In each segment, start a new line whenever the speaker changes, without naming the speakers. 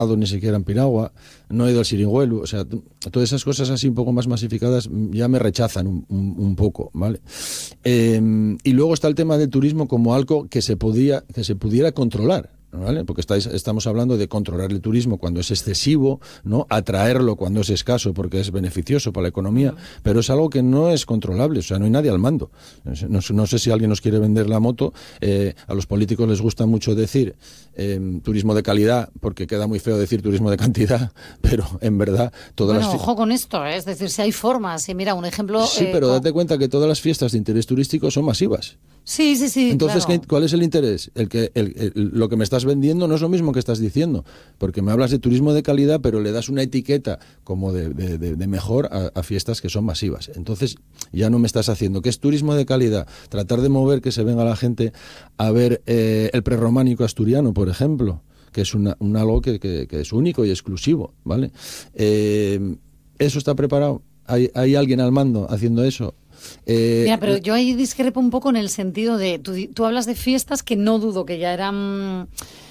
ni siquiera en Piragua, no he ido al Siringuelu, o sea, todas esas cosas así un poco más masificadas ya me rechazan un poco, ¿vale? Y luego está el tema del turismo como algo que se pudiera controlar, ¿vale? Porque estamos hablando de controlar el turismo cuando es excesivo, ¿no? Atraerlo cuando es escaso porque es beneficioso para la economía, pero es algo que no es controlable, o sea, no hay nadie al mando. No sé si alguien nos quiere vender la moto, a los políticos les gusta mucho decir turismo de calidad, porque queda muy feo decir turismo de cantidad, pero en verdad
ojo con esto, es decir, si hay formas, y mira, un ejemplo...
Sí, pero date cuenta que todas las fiestas de interés turístico son masivas.
Sí.
Entonces,
claro.
¿cuál es el interés? Lo que me estás vendiendo no es lo mismo que estás diciendo, porque me hablas de turismo de calidad, pero le das una etiqueta como de mejor a fiestas que son masivas. Entonces, ya no me estás haciendo. ¿Qué es turismo de calidad? Tratar de mover que se venga la gente a ver el prerrománico asturiano, por ejemplo, que es un algo que es único y exclusivo, ¿vale? ¿Eso está preparado? ¿Hay alguien al mando haciendo eso?
Mira, pero yo ahí discrepo un poco en el sentido de, tú hablas de fiestas que no dudo que ya eran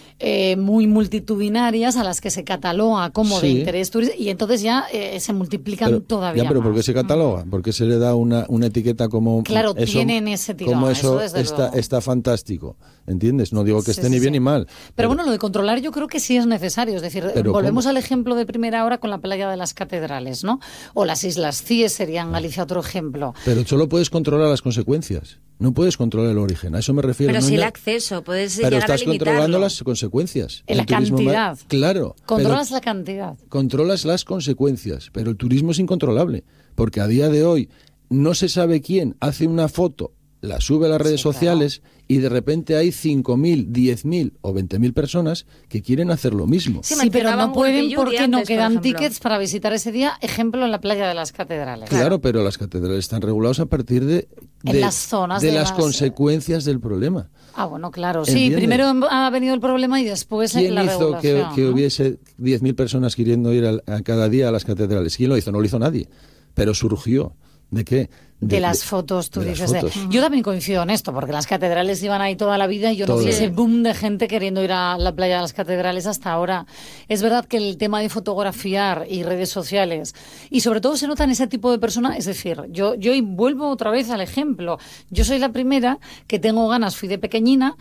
muy multitudinarias, a las que se cataloga como de interés turístico, y entonces ya se multiplican todavía
pero
más.
¿por qué se cataloga? ¿Por qué se le da una etiqueta como...
Claro,
eso,
tienen ese tirón,
como eso
desde
está fantástico, ¿entiendes? No digo que esté ni bien ni mal.
Pero bueno, lo de controlar yo creo que sí es necesario, es decir, volvemos al ejemplo de primera hora con la playa de las Catedrales, ¿no? O las Islas Cíes serían, Galicia, otro ejemplo.
Pero solo puedes controlar las consecuencias. No puedes controlar el origen, a eso me refiero.
Pero
no
si el acceso, puedes llegar a limitarlo.
Pero estás controlando las consecuencias.
La cantidad.
Claro.
Controlas la cantidad.
Controlas las consecuencias, pero el turismo es incontrolable, porque a día de hoy no se sabe quién hace una foto, la sube a las redes sociales y de repente hay 5.000, 10.000 o 20.000 personas que quieren hacer lo mismo.
Sí, pero no pueden porque no quedan tickets para visitar ese día, ejemplo, en la playa de las Catedrales.
Claro, pero las catedrales están reguladas a partir de
las zonas
de las consecuencias del problema.
Ah, bueno, claro.
¿Entiendes?
Sí, primero ha venido el problema y después la regulación.
¿Quién hizo que hubiese 10.000 personas queriendo ir a cada día a las catedrales? ¿Quién lo hizo? No lo hizo nadie. Pero surgió. ¿De qué?
De las fotos, tú dices. Yo también coincido en esto, porque las catedrales iban ahí toda la vida y yo no vi ese boom de gente queriendo ir a la playa de las catedrales hasta ahora. Es verdad que el tema de fotografiar y redes sociales, y sobre todo se nota en ese tipo de persona, es decir, yo vuelvo otra vez al ejemplo. Yo soy la primera que tengo ganas, fui de pequeñina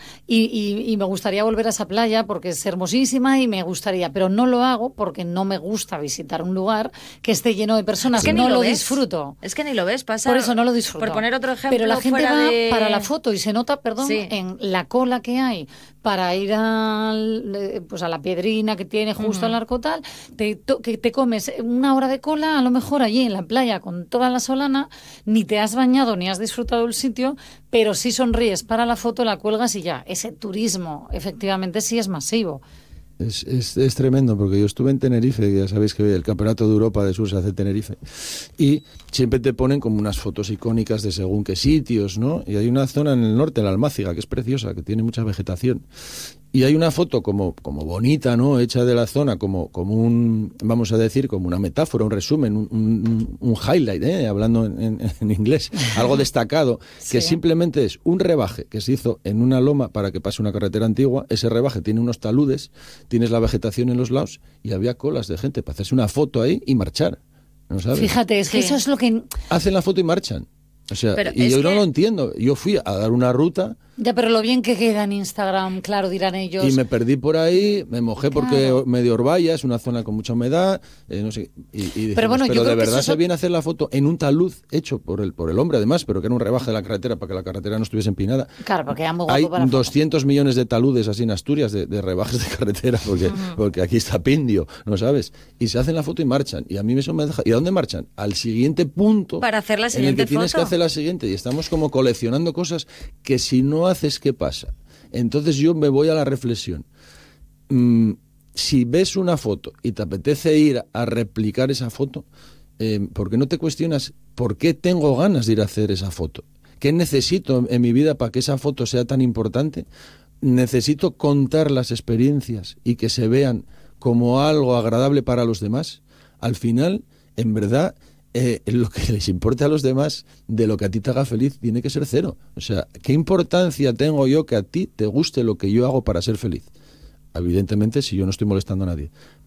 y me gustaría volver a esa playa porque es hermosísima y me gustaría, pero no lo hago porque no me gusta visitar un lugar que esté lleno de personas.
Es que
no lo disfruto.
Es que ni lo ves, pasa.
Por eso no lo disfruto.
Por poner otro ejemplo,
pero la gente va
de...
para la foto y se nota, en la cola que hay para ir a la piedrina que tiene justo al arco tal, que te comes una hora de cola, a lo mejor allí en la playa con toda la solana, ni te has bañado ni has disfrutado el sitio, pero sí sonríes para la foto, la cuelgas y ya. Ese turismo efectivamente sí es masivo.
Es tremendo, porque yo estuve en Tenerife, ya sabéis que el Campeonato de Europa de Sur se hace en Tenerife, y siempre te ponen como unas fotos icónicas de según qué sitios, ¿no? Y hay una zona en el norte, la Almáciga, que es preciosa, que tiene mucha vegetación. Y hay una foto como bonita, ¿no? Hecha de la zona, como un, vamos a decir, como una metáfora, un resumen, un highlight, hablando en inglés, algo destacado, que simplemente es un rebaje que se hizo en una loma para que pase una carretera antigua. Ese rebaje tiene unos taludes, tienes la vegetación en los lados y había colas de gente para hacerse una foto ahí y marchar, ¿no sabes?
Fíjate, es que eso es lo que...
Hacen la foto y marchan. O sea, y yo no lo entiendo. Yo fui a dar una ruta...
Ya, pero lo bien que queda en Instagram, claro, dirán ellos.
Y me perdí por ahí, me mojé porque medio Orbaya, es una zona con mucha humedad, no sé. Y dijimos,
pero bueno,
de verdad se viene a hacer la foto en un talud hecho por el hombre, además, pero que era un rebaje de la carretera para que la carretera no estuviese empinada.
Claro, porque era muy guapo
hay
para
200 millones de taludes así en Asturias de rebajes de carretera, porque aquí está Pindio, ¿no sabes? Y se hacen la foto y marchan. Y a mí eso me deja... ¿Y a dónde marchan? Al siguiente punto.
Para hacer la siguiente
en el que tienes que hacer la siguiente. Y estamos como coleccionando cosas que si no haces, ¿qué pasa? Entonces yo me voy a la reflexión. Si ves una foto y te apetece ir a replicar esa foto, ¿por qué no te cuestionas por qué tengo ganas de ir a hacer esa foto? ¿Qué necesito en mi vida para que esa foto sea tan importante? ¿Necesito contar las experiencias y que se vean como algo agradable para los demás? Al final, en verdad... lo que les importe a los demás de lo que a ti te haga feliz tiene que ser cero. O sea, ¿qué importancia tengo yo que a ti te guste lo que yo hago para ser feliz? Evidentemente, si yo no estoy molestando a nadie.